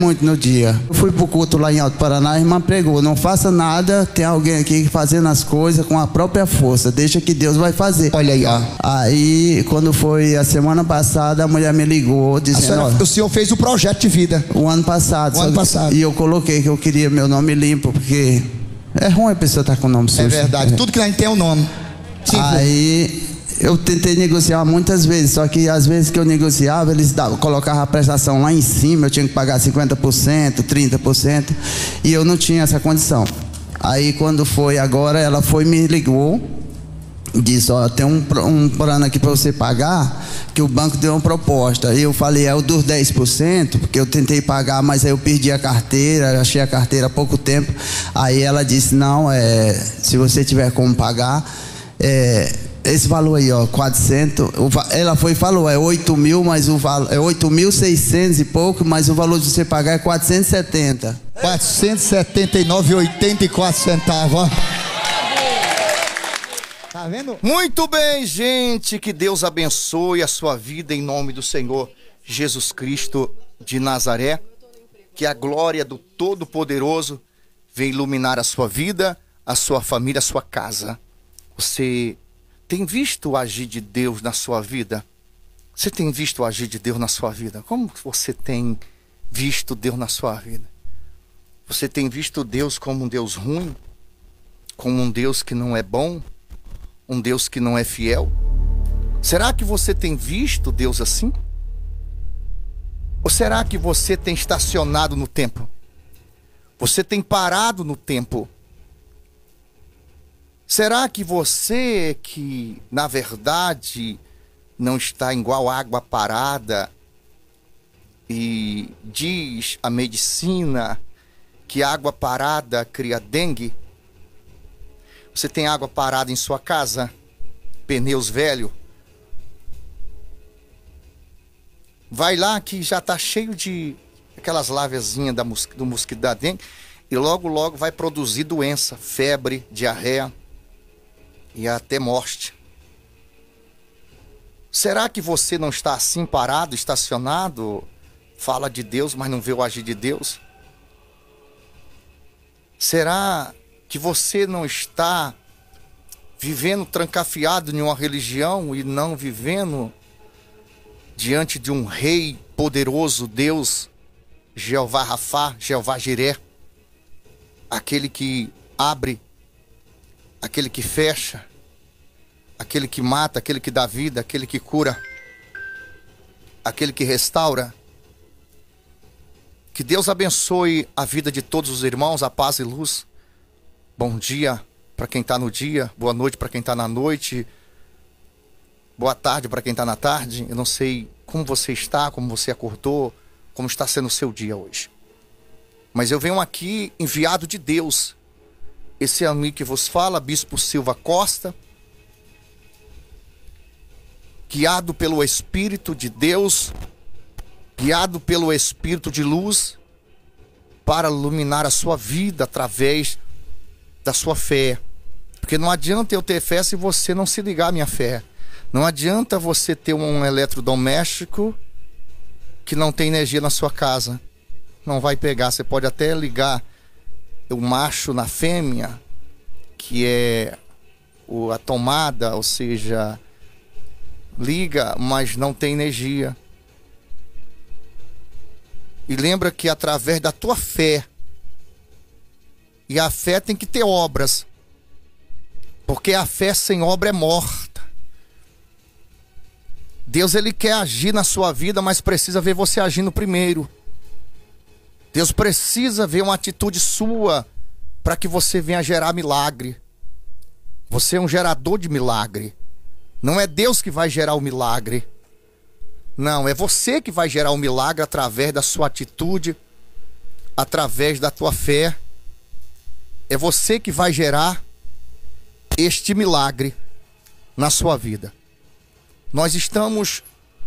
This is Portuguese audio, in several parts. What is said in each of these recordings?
muito no dia. Eu fui pro culto lá em Alto Paraná, a irmã pregou: não faça nada, tem alguém aqui fazendo as coisas com a própria força, deixa que Deus vai fazer. Olha aí, ó. Aí, quando foi a semana passada, a mulher me ligou dizendo: o senhor fez o projeto de vida. O ano passado. O ano passado. E eu coloquei que eu queria meu nome limpo, porque é ruim a pessoa estar com o nome sujo. É verdade, tudo que a gente tem é o nome. Sim, aí eu tentei negociar muitas vezes, só que às vezes que eu negociava, eles colocavam a prestação lá em cima, eu tinha que pagar 50%, 30%, e eu não tinha essa condição. Aí quando foi agora, ela foi me ligou, disse: ó, tem um plano aqui para você pagar, que o banco deu uma proposta. E eu falei: é o dos 10%, porque eu tentei pagar, mas aí eu perdi a carteira, achei a carteira há pouco tempo. Aí ela disse: não, se você tiver como pagar, esse valor aí, ó, 400, ela foi e falou: é 8 mil, mas o valor é 8.600 e pouco, mas o valor de você pagar é 470. 479,84 centavos, ó. Tá vendo? Muito bem, gente, que Deus abençoe a sua vida em nome do Senhor Jesus Cristo de Nazaré. Que a glória do Todo-Poderoso venha iluminar a sua vida, a sua família, a sua casa. Você tem visto o agir de Deus na sua vida? Você tem visto o agir de Deus na sua vida? Como você tem visto Deus na sua vida? Você tem visto Deus como um Deus ruim? Como um Deus que não é bom? Um Deus que não é fiel? Será que você tem visto Deus assim? Ou será que você tem estacionado no tempo? Você tem parado no tempo? Será que você que, na verdade, não está igual água parada e diz a medicina que água parada cria dengue? Você tem água parada em sua casa? Pneus velhos? Vai lá que já está cheio de aquelas lavezinhas do mosquito da dengue e logo logo vai produzir doença, febre, diarreia e até morte. Será que você não está assim parado, estacionado? Fala de Deus, mas não vê o agir de Deus? Será que você não está vivendo trancafiado em uma religião e não vivendo diante de um rei poderoso, Deus, Jeová Rafá, Jeová Jiré, aquele que abre, aquele que fecha, aquele que mata, aquele que dá vida, aquele que cura, aquele que restaura? Que Deus abençoe a vida de todos os irmãos, a paz e luz. Bom dia para quem está no dia, boa noite para quem está na noite, boa tarde para quem está na tarde. Eu não sei como você está, como você acordou, como está sendo o seu dia hoje. Mas eu venho aqui enviado de Deus. Esse é amigo que vos fala, Bispo Silva Costa, guiado pelo Espírito de Deus, guiado pelo Espírito de luz, para iluminar a sua vida através da sua fé. Porque não adianta eu ter fé se você não se ligar à minha fé. Não adianta você ter um eletrodoméstico que não tem energia na sua casa. Não vai pegar. Você pode até ligar o macho na fêmea, que é a tomada, ou seja, liga, mas não tem energia. E lembra que através da tua fé, e a fé tem que ter obras, porque a fé sem obra é morta. Deus, ele quer agir na sua vida, mas precisa ver você agindo primeiro. Deus precisa ver uma atitude sua para que você venha gerar milagre. Você é um gerador de milagre. Não é Deus que vai gerar o milagre. Não, é você que vai gerar o milagre através da sua atitude, através da tua fé. É você que vai gerar este milagre na sua vida. Nós estamos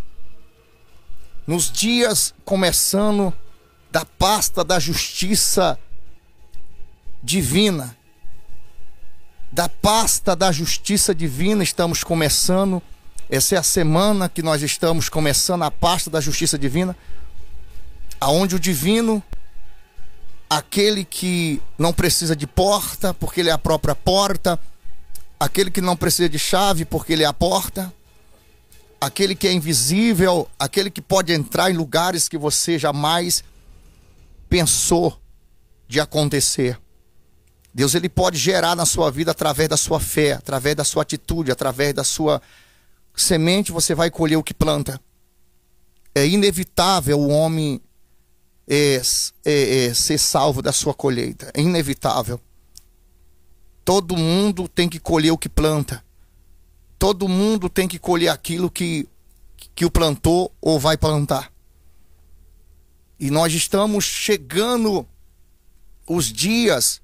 nos dias começando da pasta da justiça divina. Da pasta da justiça divina estamos começando. Essa é a semana que nós estamos começando a pasta da justiça divina. aonde o divino, aquele que não precisa de porta, porque ele é a própria porta, aquele que não precisa de chave, porque ele é a porta, aquele que é invisível, aquele que pode entrar em lugares que você jamais pensou de acontecer. Deus, ele pode gerar na sua vida através da sua fé, através da sua atitude, através da sua semente. Você vai colher o que planta. É inevitável o homem ser salvo da sua colheita. É inevitável. Todo mundo tem que colher o que planta. Todo mundo tem que colher aquilo que o plantou ou vai plantar. E nós estamos chegando os dias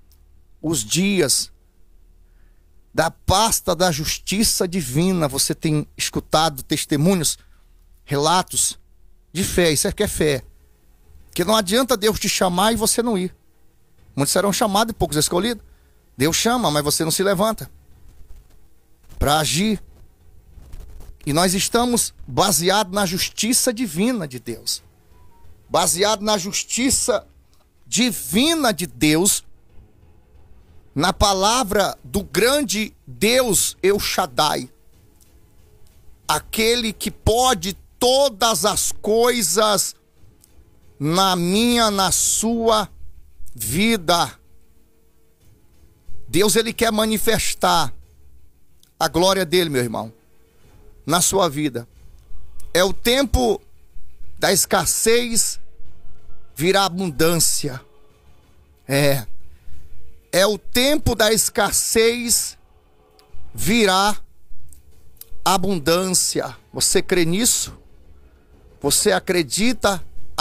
da pasta da justiça divina. Você tem escutado testemunhos, relatos de fé. Isso aqui é fé. Porque não adianta Deus te chamar e você não ir. Muitos serão chamados e poucos escolhidos. Deus chama, mas você não se levanta para agir. E nós estamos baseados na justiça divina de Deus. Baseado na justiça divina de Deus, na palavra do grande Deus El Shaddai, aquele que pode todas as coisas na minha, na sua vida. Deus, ele quer manifestar a glória dele, meu irmão, na sua vida. É o tempo da escassez virá abundância. É o tempo da escassez virá abundância. Você crê nisso? Você acredita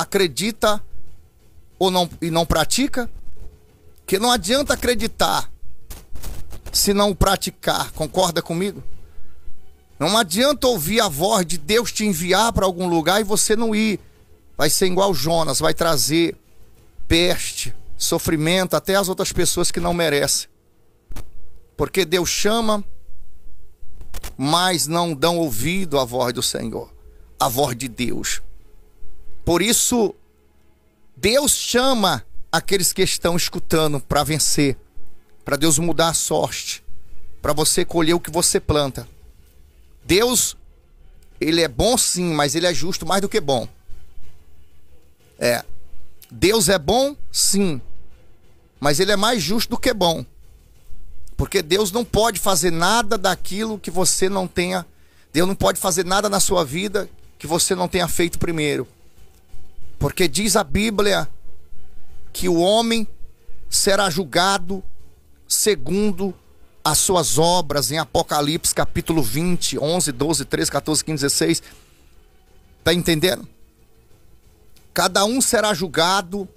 ou não, e não pratica? Que não adianta acreditar se não praticar. Concorda comigo? Não adianta ouvir a voz de Deus te enviar para algum lugar e você não ir. Vai ser igual Jonas, vai trazer peste, sofrimento até as outras pessoas que não merecem. Porque Deus chama, mas não dão ouvido à voz do Senhor, à voz de Deus. Por isso, Deus chama aqueles que estão escutando para vencer, para Deus mudar a sorte, para você colher o que você planta. Deus, ele é bom sim, mas ele é justo mais do que bom. Deus é bom sim, mas ele é mais justo do que bom. Porque Deus não pode fazer nada daquilo que você não tenha. Deus não pode fazer nada na sua vida que você não tenha feito primeiro. Porque diz a Bíblia que o homem será julgado segundo as suas obras, em Apocalipse capítulo 20, 11, 12, 13, 14, 15, 16. Está entendendo? Cada um será julgado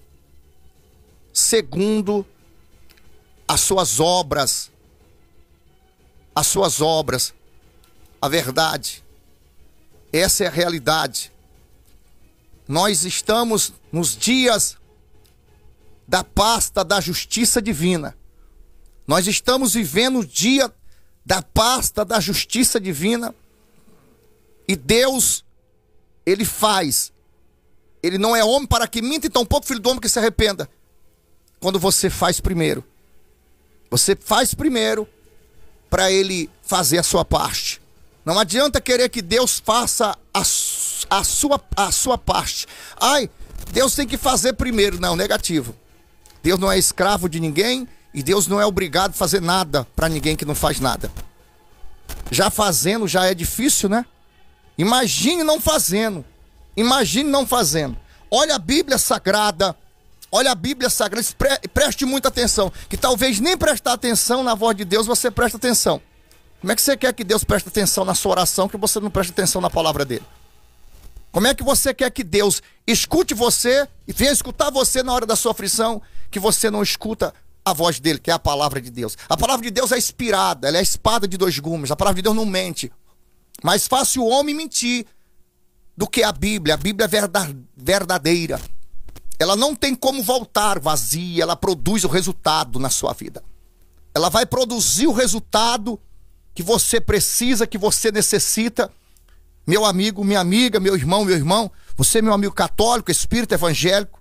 segundo as suas obras. As suas obras. A verdade. Essa é a realidade. Nós estamos nos dias da pasta da justiça divina. Nós estamos vivendo o dia da pasta da justiça divina. E Deus, ele faz. Ele não é homem para que minta, e tampouco filho do homem que se arrependa. Quando você faz primeiro. Você faz primeiro para ele fazer a sua parte. Não adianta querer que Deus faça a sua parte. Ai, Deus tem que fazer primeiro. Não, negativo. Deus não é escravo de ninguém e Deus não é obrigado a fazer nada para ninguém que não faz nada. Já fazendo já é difícil, né? Imagine não fazendo. Imagine não fazendo. Olha a Bíblia Sagrada. Olha a Bíblia Sagrada. Preste muita atenção. Que talvez nem prestar atenção na voz de Deus você presta atenção. Como é que você quer que Deus preste atenção na sua oração que você não presta atenção na palavra dele? Como é que você quer que Deus escute você e venha escutar você na hora da sua aflição, que você não escuta a voz dele, que é a palavra de Deus? A palavra de Deus é inspirada, ela é a espada de dois gumes. A palavra de Deus não mente. Mais fácil o homem mentir do que a Bíblia. A Bíblia é verdadeira. Ela não tem como voltar vazia, ela produz o resultado na sua vida. Ela vai produzir o resultado que você precisa, que você necessita, Meu amigo, minha amiga, meu irmão, você, meu amigo católico, espírita, evangélico,